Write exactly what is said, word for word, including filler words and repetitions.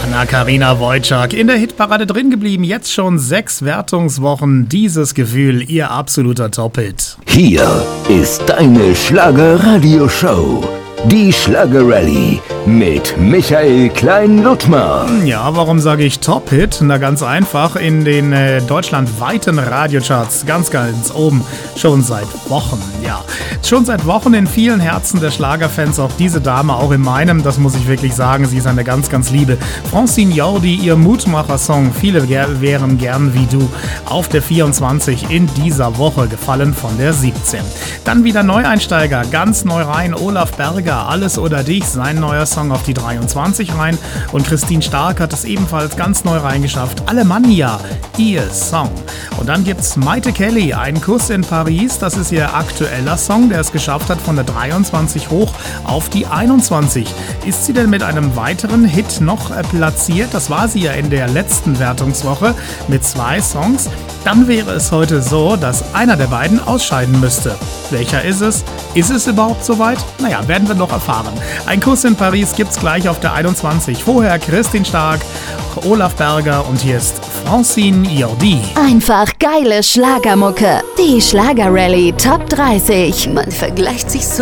Na, Carina Wojcik in der Hitparade drin geblieben, jetzt schon sechs Wertungswochen. Dieses Gefühl, ihr absoluter Top-Hit. Hier ist deine Schlager-Radio-Show. Die Schlager-Rallye mit Michael Klein-Ludtmer. Ja, warum sage ich Top-Hit? Na, ganz einfach, in den äh, deutschlandweiten Radiocharts ganz, ganz oben, schon seit Wochen, ja. Schon seit Wochen in vielen Herzen der Schlagerfans, auch diese Dame, auch in meinem, das muss ich wirklich sagen, sie ist eine ganz, ganz liebe. Francine Jordi, ihr Mutmacher-Song, viele ger- wären gern wie du, auf der vierundzwanzig in dieser Woche, gefallen von der siebzehn. Dann wieder Neueinsteiger, ganz neu rein, Olaf Berger, Alles oder dich, sein neuer Song auf die dreiundzwanzig rein, und Christine Stark hat es ebenfalls ganz neu reingeschafft, Alemannia, ihr Song. Und dann gibt's Maite Kelly, Ein Kuss in Paris, das ist ihr aktueller Song, der es geschafft hat von der dreiundzwanzig hoch auf die einundzwanzig. Ist sie denn mit einem weiteren Hit noch äh, platziert? Das war sie ja in der letzten Wertungswoche mit zwei Songs. Dann wäre es heute so, dass einer der beiden ausscheiden müsste. Welcher ist es? Ist es überhaupt soweit? Naja, werden wir noch erfahren. Ein Kuss in Paris gibt's gleich auf der einundzwanzig. Vorher Christine Stark, Olaf Berger und hier ist Francine Jordi. Einfach geile Schlagermucke. Die Schlager-Rallye Top dreißig. Man vergleicht sich so